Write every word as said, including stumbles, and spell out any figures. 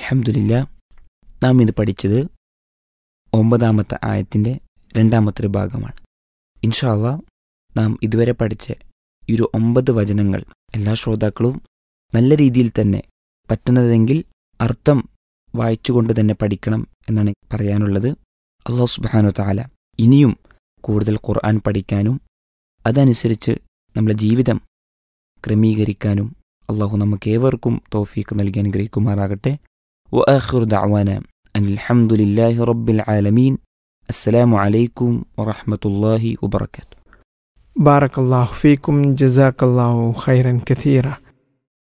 അൽഹംദുലില്ലാ. നാം ഇത് പഠിച്ചത് ഒമ്പതാമത്തെ ആയത്തിൻ്റെ രണ്ടാമത്തെ ഒരു ഭാഗമാണ്. ഇൻഷാ അല്ലാഹ് നാം ഇതുവരെ പഠിച്ച ഈ ഒരു ഒമ്പത് വചനങ്ങൾ എല്ലാ ശ്രോതാക്കളും നല്ല രീതിയിൽ തന്നെ പറ്റുന്നതെങ്കിൽ അർത്ഥം വായിച്ചുകൊണ്ട് തന്നെ പഠിക്കണം എന്നാണ് പറയാനുള്ളത്. അല്ലാഹു സുബ്ഹാനഹു വ തആല ഇനിയും കൂടുതൽ ഖുർആൻ പഠിക്കാനും അതനുസരിച്ച് നമ്മുടെ ജീവിതം ക്രമീകരിക്കാനും അള്ളാഹു നമുക്കേവർക്കും തൗഫീഖ് നൽകി അനുഗ്രഹിക്കുമാറാകട്ടെ. വആഖിറു ദഅ്വാന അനിൽ ഹംദുലില്ലാഹി റബ്ബിൽ ആലമീൻ. അസ്സലാമു അലൈക്കും വറഹ്മത്തുള്ളാഹി വബറകാതുഹു. ബാറക്കല്ലാഹു ഫീക്കും. ജസാക്കല്ലാഹു ഖൈറൻ കഥീറ.